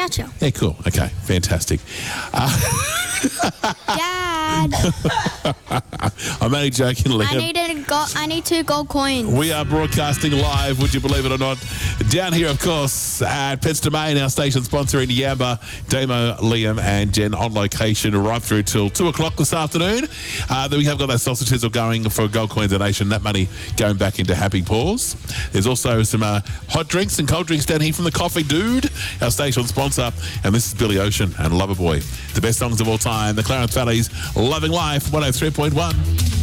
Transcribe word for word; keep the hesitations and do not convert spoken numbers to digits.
voucher. Yeah, cool. Okay, fantastic. Uh, Dad, I'm only joking, Liam. I need a go- I need two gold coins. We are broadcasting live, would you believe it or not, down here, of course, at Pets Domain, our station sponsor in Yamba. Damo, Liam and Jen on location right through till two o'clock this afternoon. Uh, then we have got that sausage sizzle going for Gold Coins Donation, that money going back into Happy Paws. There's also some uh, hot drinks and cold drinks down here from the Coffee Dude, our station sponsor. And this is Billy Ocean and Loverboy, the best songs of all time. The Clarence Valley's Loving Life, one oh three point one.